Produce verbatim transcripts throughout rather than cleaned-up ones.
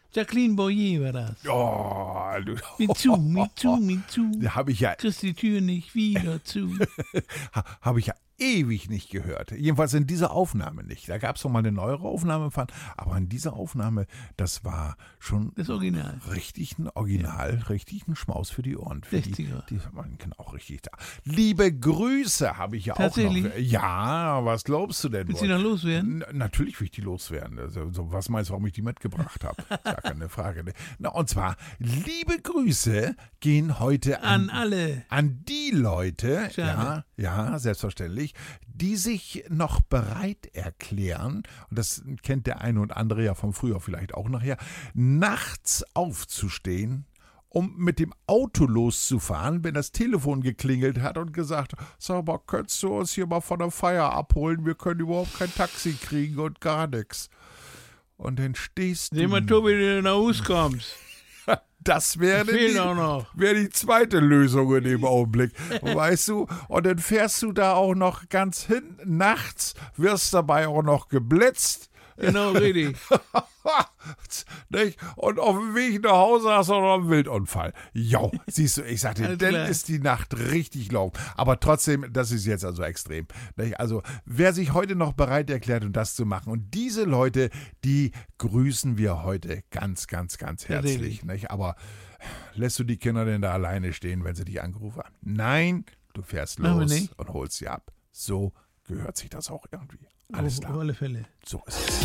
Jacqueline Boyer war das. Oh, du. Mit zu, mit zu, mit zu. Da habe ich ja, Kriegst die Tür nicht wieder zu. ha, habe ich ja ewig nicht gehört. Jedenfalls in dieser Aufnahme nicht. Da gab es noch mal eine neuere Aufnahme von, aber in dieser Aufnahme, das war schon Das Original. richtig ein Original, richtig ein Schmaus für die Ohren. Für sechziger. Die, die man kann auch richtig da. Liebe Grüße habe ich ja auch Tatsächlich? noch. Ja, was glaubst du denn? Willst du die noch loswerden? N- Natürlich will ich die loswerden. Also, so, was meinst du, warum ich die mitgebracht habe? Ist gar keine Frage. Ne? Na, und zwar, liebe Grüße gehen heute An an, alle. an die Leute, ja, Schade. ja, selbstverständlich, die sich noch bereit erklären, und das kennt der eine und andere ja von früher vielleicht auch nachher, nachts aufzustehen, um mit dem Auto loszufahren, wenn das Telefon geklingelt hat und gesagt, sag mal, könntest du uns hier mal von der Feier abholen? Wir können überhaupt kein Taxi kriegen und gar nichts. Und dann stehst Seh mal, du... Tobi, wenn du nach Hause kommst. Das wäre Fehlt die, auch noch. wär die zweite Lösung in dem Augenblick, weißt du? Und dann fährst du da auch noch ganz hin, nachts, wirst dabei auch noch geblitzt. Genau, richtig. Nicht? Und auf dem Weg nach Hause hast du noch einen Wildunfall. Jo, siehst du, ich sagte, Alles dann klar. ist die Nacht richtig lang. Aber trotzdem, das ist jetzt also extrem. Nicht? Also, wer sich heute noch bereit erklärt, um das zu machen, und diese Leute, die grüßen wir heute ganz, ganz, ganz herzlich. Tatsächlich. Nicht? Aber lässt du die Kinder denn da alleine stehen, wenn sie dich angerufen haben? Nein, du fährst Machen wir los nicht. und holst sie ab. So gehört sich das auch irgendwie. Alles Auf, klar. auf alle Fälle. So ist es.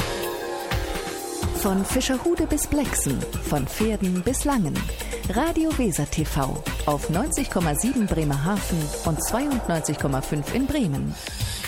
Von Fischerhude bis Blexen, von Pferden bis Langen. Radio Weser T V auf neunzig Komma sieben Bremerhaven und zweiundneunzig Komma fünf in Bremen.